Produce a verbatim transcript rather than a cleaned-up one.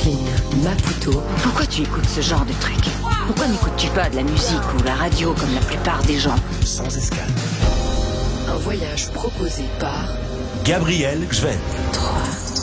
Brooklyn, Maputo. Pourquoi tu écoutes ce genre de truc? Pourquoi n'écoutes-tu pas de la musique ou la radio comme la plupart des gens? Sans escale. Un voyage proposé par Gabriel Gven. trois.